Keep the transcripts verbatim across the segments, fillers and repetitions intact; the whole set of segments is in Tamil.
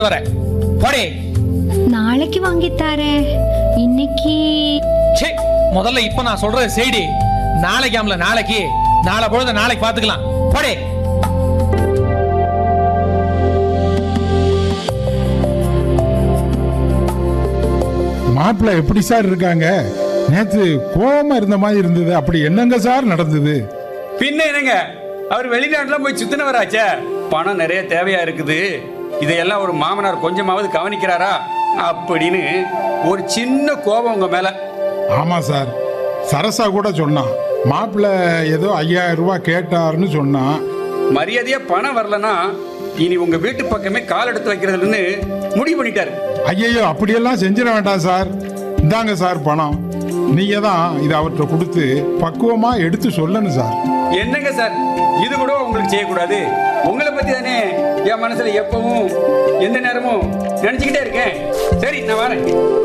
வர போடே. நாளைக்கு வாங்கித்தாரே, இன்னைக்கு சே. முதல்ல இப்ப நான் சொல்றது செய்டி. நாளைக்கு ஆமல நாளைக்கு, நாளை பொழுது நாளைக்கு பாத்துக்கலாம். போடே. மாப்பிள்ள எப்படி சார் இருக்காங்க? நேத்து கோவமா இருந்த மாதிரி இருந்தது, அப்படி என்னங்க சார் நடந்தது? பின்ன என்னங்க, அவர் வெளிநாட்டுல போய் சுத்தினவராச்சே, பணம் நிறைய தேவையா இருக்குது, இதையெல்லாம் ஒரு மாமனார் கொஞ்சமாவது கவனிக்கிறாரா அப்படின்னு ஒரு சின்ன கோபம் உங்க மேல. ஆமா சார், சரசா கூட சொன்னான் மாப்பிள்ள ஏதோ ஐயாயிரம் ரூபாய் கேட்டாருன்னு சொன்னான். மரியாதையா பணம் வரலன்னா இனி உங்க வீட்டு பக்கமே கால் எடுத்து வைக்கிறதுன்னு முடிவு பண்ணிட்டாரு. ஐயோ அப்படியெல்லாம் செஞ்சிட வேண்டாம் சார். இந்தாங்க சார் பணம், நீங்க தான் இதை அவர்கிட்ட கொடுத்து பக்குவமா எடுத்து சொல்லணும் சார். என்னங்க சார், இது கூட உங்களுக்கு செய்யக்கூடாது? உங்களை பத்தி தானே என் மனசுல எப்பவும் எந்த நேரமும் நினைச்சுக்கிட்டே இருக்கேன். சரி, நான் வரேன்.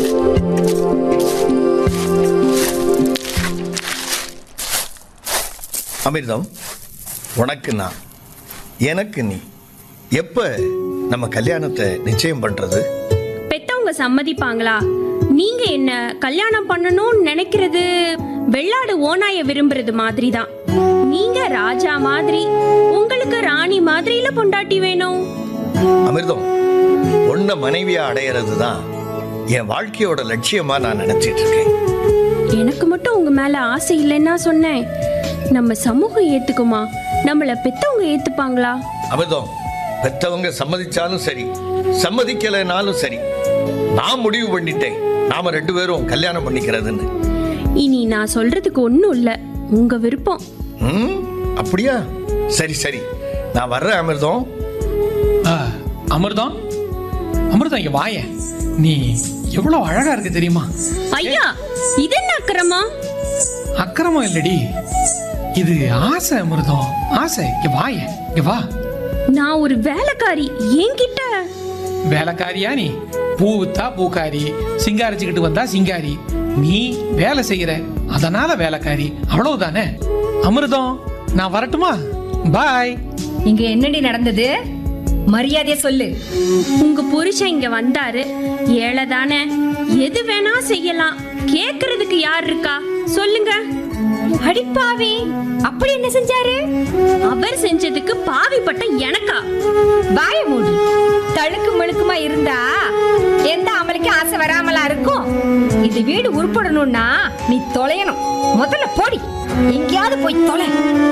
அமிர்தம், உனக்கு நான், எனக்கு நீ. எப்ப நம்ம கல்யாணத்தை நிச்சயம் பண்றது? பெத்தவங்க சம்மதிப்பாங்களா? நீங்க என்ன கல்யாணம் பண்ணணும்னு நினைக்கிறது வெள்ளாடு ஓனாய விரும்புறது மாதிரி தான். நீங்க ராஜா மாதிரி, உங்களுக்கு ராணி மாதிரில பொண்டாட்டி வேணும். அமிர்தம், உன்னை மனைவியா அடையிறது தான் என் வாழ்க்கையோட லட்சியமா நான் நினைச்சிட்டு இருக்கேன். எனக்கு மட்டும் உங்க மேல ஆசை இல்லைன்னா சொன்னேன். நம்ம சமூகம் ஏத்துக்குமா? நம்மள பெத்தவங்க ஏத்துப்பாங்களா? அமிர்தம், பெத்தவங்க சம்மதிச்சாலும் சரி, சம்மதிக்கலைனாலும் சரி, நான் முடிவு பண்ணிட்டேன், நாம ரெண்டு பேரும் கல்யாணம் பண்ணிக்கிறதுன்னு. இனி நான் சொல்றதுக்கு ஒண்ணும் இல்ல, உங்க விருப்பம். ம், அப்படியா? சரி சரி, நான் வர்றேன் அமிர்தம். அமிர்தம், அமிர்தம் இங்க வாய. நீ எவ்வளவு அழகா இருக்கு தெரியுமா? ஐயா, இது என்ன அக்கிரமா? அக்கிரமம் இல்லடி, இது ஆசை அமிர்தம், ஆசை. இங்க வாய, இங்க வா. நான் ஒரு வேலைக்காரி, என்கிட்ட வேலைக்காரியா நீ? பூவித்தா பூக்காரி, சிங்காரிச்சுக்கிட்டு வந்தா சிங்காரி. நீ வேலை செய்யற, அதனால வேலைக்காரி, அவ்வளவுதானே. அமிர்தம், நான் வரட்டுமா? பாய். இங்க என்னடி நடந்தது? மரியாதையா சொல்லு. உங்க புருஷன் இங்க வந்தாரு, ஏழை தானே, எது வேணா செய்யலாம், கேக்குறதுக்கு யார் இருக்கா சொல்லுங்க. அடிப்பாவி, அப்படி என்ன செஞ்சாரு? அவர் செஞ்சதுக்கு பாவி பட்ட எனக்கா? வாய மூடு. தழுக்கு மழுக்குமா இருந்தா எந்த அமலுக்கு ஆசை வராமலா இருக்கும்? இது வீடு உருப்படணும்னா நீ தொலையணும். முதல்ல போடி, எங்கேயாவது போய் தொலை.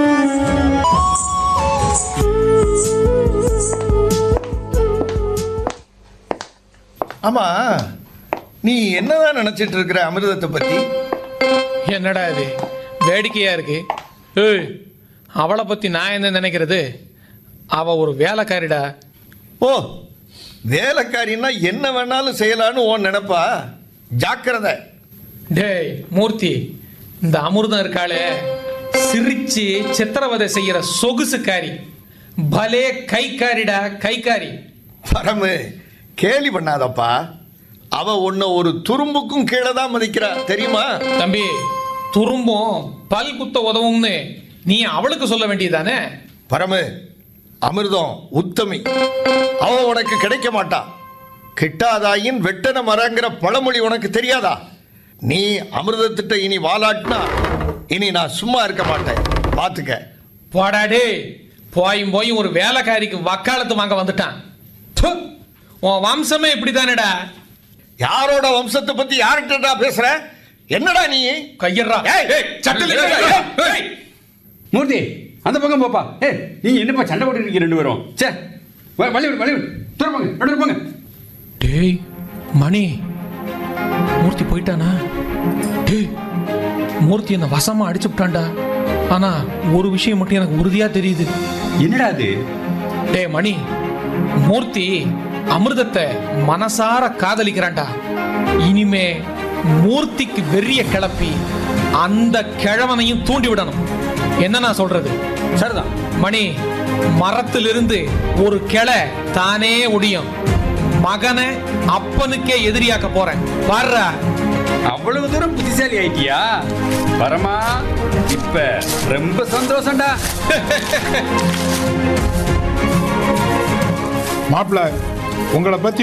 ஆமா, நீ என்னதான் நினைச்சிட்டு இருக்கிற அமிர்தத்தை பத்தி? என்னடா இது வேடிக்கையா இருக்கு? ஏய், அவளை பத்தி நான் என்ன நினைக்கிறது? அவ ஒரு வேலைக்காரிடா. ஓ, வேலைக்காரின்னா என்ன வேணாலும் செய்யலான்னு உன் நினைப்பா? ஜாக்கிரதை. டேய் மூர்த்தி, இந்த அமிர்தம் இருக்காளே, சிரிச்சு சித்திரவதை செய்யற சொகுசுக்காரி, பலே கைக்காரிடா, கைக்காரி. பரமு, கேலி பண்ணாதப்பா. அவ உன்னை ஒரு துரும்புக்கும் கீழே தான் மதிக்கிறா, தெரியுமா? தம்பி, துரும்பும் பல் குத்த உதவும்னு நீ அவளுக்கு சொல்ல வேண்டியதானே? பரமு, அமிர்தம் உத்தமி, அவ உனக்கு கிடைக்க மாட்டா. கிட்டாதாயின் வெட்டன மரங்கிற பழமொழி உனக்கு தெரியாதா? நீ அமிர்தத்திட்ட இனி வாலாட்டினா இனி நான் சும்மா இருக்க மாட்டேன், பாத்துக்க. போடாடே, போயும் போயும் ஒரு வேலைக்காரிக்கு வக்காலத்து வாங்க வந்துட்டான். து, உன் வம்சமே இப்படிதானடா. யாரோட வம்சத்தை பத்தி யார்கிட்டடா பேசுற? என்னடா நீ? கையறா. மூர்த்தி, அந்த பக்கம் போப்பா. ஏ, நீங்க என்னப்பா சண்டை போட்டு இருக்கீங்க ரெண்டு பேரும்? சே, வழிவிடு வழிவிடு, தூரப்பாங்க ரெண்டு போங்க. டேய் மணி, மூர்த்தி போயிட்டானா? டேய், மூர்த்தி என்ன வசமா அடிச்சு விட்டான்டா. ஆனா ஒரு விஷயம் மட்டும் எனக்கு உறுதியா தெரியுது. என்னடா அது? டேய் மணி, மூர்த்தி அமிர்தத்தை மனசார காதலிக்கிறான்டா. இனிமே மூர்த்திக்கு வெறிய கிளப்பி அந்த கிழவனையும் தூண்டி விடணும். என்ன நான் சொல்றது? சரிதான் மணி, மரத்திலிருந்து ஒரு கிளை தானே ஒடியும். மகனை அப்பனுக்கே எதிரியாக்க போறேன் பாருடா. அவ்வளவு தூரம் புத்திசாலி ஆயிட்டியா பரமா? இப்ப ரொம்ப சந்தோஷம்டா. மாப்பிள்ள, உங்களை பத்தி